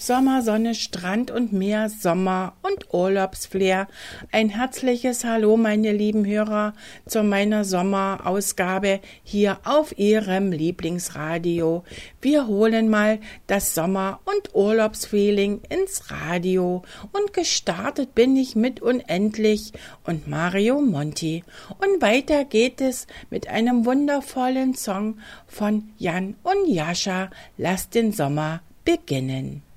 Sommer, Sonne, Strand und Meer, Sommer und Urlaubsflair. Ein herzliches Hallo, meine lieben Hörer, zu meiner Sommerausgabe hier auf Ihrem Lieblingsradio. Wir holen mal das Sommer- und Urlaubsfeeling ins Radio. Und gestartet bin ich mit Unendlich und Mario Monti. Und weiter geht es mit einem wundervollen Song von Jan und Jascha. Lasst den Sommer beginnen.